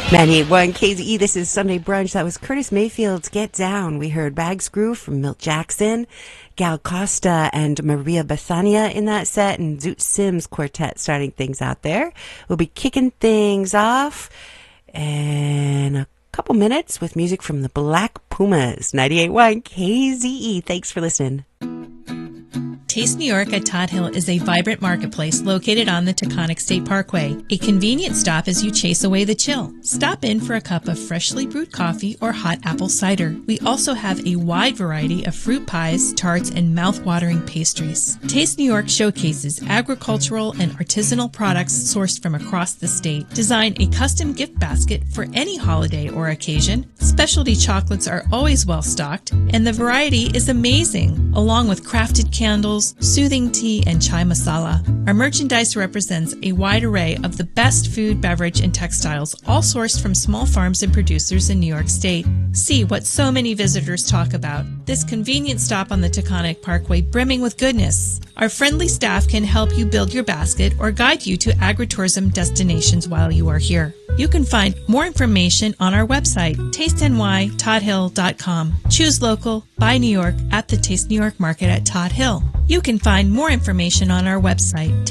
98.1 KZE, this is Sunday Brunch. That was Curtis Mayfield's Get Down. We heard Bags Groove from Milt Jackson, Gal Costa and Maria Bethania in that set, and Zoot Sims Quartet starting things out there. We'll be kicking things off in a couple minutes with music from the Black Pumas. 98.1 KZE. Thanks for listening. Taste New York at Todd Hill is a vibrant marketplace located on the Taconic State Parkway, a convenient stop as you chase away the chill. Stop in for a cup of freshly brewed coffee or hot apple cider. We also have a wide variety of fruit pies, tarts, and mouth-watering pastries. Taste New York showcases agricultural and artisanal products sourced from across the state. Design a custom gift basket for any holiday or occasion. Specialty chocolates are always well-stocked, and the variety is amazing, along with crafted candles, soothing tea, and chai masala. Our merchandise represents a wide array of the best food, beverage, and textiles, all sourced from small farms and producers in New York State. See what so many visitors talk about. This convenient stop on the Taconic Parkway brimming with goodness. Our friendly staff can help you build your basket or guide you to agritourism destinations while you are here. You can find more information on our website, tastenytoddhill.com. Choose local, buy New York at the Taste New York Market at Todd Hill. You can find more information on our website,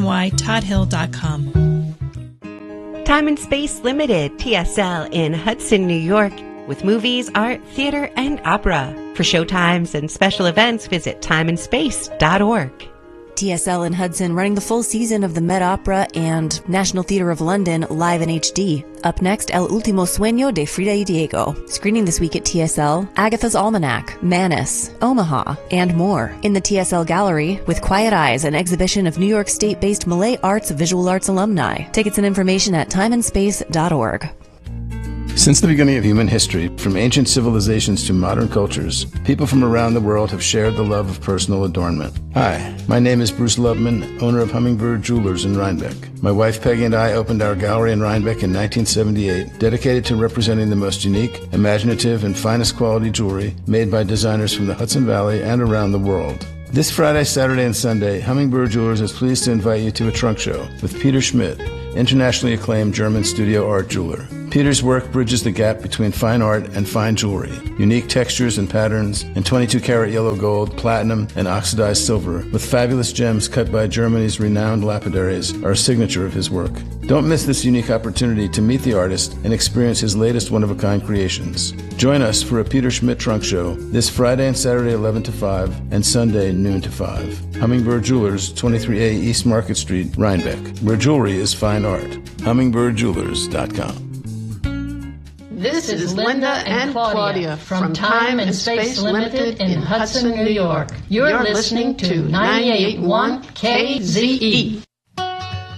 tastenytoddhill.com. Time and Space Limited, TSL in Hudson, New York, with movies, art, theater, and opera. For showtimes and special events, visit timeandspace.org. TSL in Hudson running the full season of the Met Opera and National Theatre of London live in HD. Up next, El Último Sueño de Frida y Diego. Screening this week at TSL, Agatha's Almanac, Manus, Omaha, and more. In the TSL Gallery, with Quiet Eyes, an exhibition of New York State-based Malay Arts Visual Arts alumni. Tickets and information at timeandspace.org. Since the beginning of human history, from ancient civilizations to modern cultures, people from around the world have shared the love of personal adornment. Hi, my name is Bruce Lubman, owner of Hummingbird Jewelers in Rhinebeck. My wife Peggy and I opened our gallery in Rhinebeck in 1978, dedicated to representing the most unique, imaginative, and finest quality jewelry made by designers from the Hudson Valley and around the world. This Friday, Saturday, and Sunday, Hummingbird Jewelers is pleased to invite you to a trunk show with Peter Schmidt, internationally acclaimed German studio art jeweler. Peter's work bridges the gap between fine art and fine jewelry. Unique textures and patterns in 22-karat yellow gold, platinum, and oxidized silver, with fabulous gems cut by Germany's renowned lapidaries, are a signature of his work. Don't miss this unique opportunity to meet the artist and experience his latest one-of-a-kind creations. Join us for a Peter Schmidt trunk show this Friday and Saturday 11 to 5 and Sunday noon to 5. Hummingbird Jewelers, 23A East Market Street, Rhinebeck, where jewelry is fine art. HummingbbirdJewelers.com. This is Linda and Claudia from Time and Space Limited in Hudson, New York. You're listening to 98.1 KZE.